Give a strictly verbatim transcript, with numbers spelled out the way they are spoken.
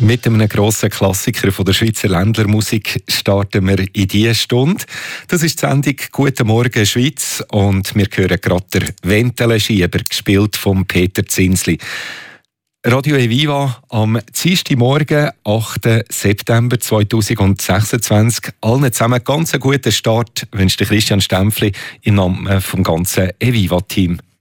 Mit einem grossen Klassiker von der Schweizer Ländlermusik starten wir in diese Stunde. Das ist die Sendung «Guten Morgen Schweiz» und wir hören gerade der «Wentelenschieber», gespielt von Peter Zinsli. Radio Eviva am Dienstagmorgen, achten September zweitausendsechsundzwanzig. Allen zusammen ganz einen guten Start wünscht Christian Stempfli im Namen vom ganzen Eviva-Team.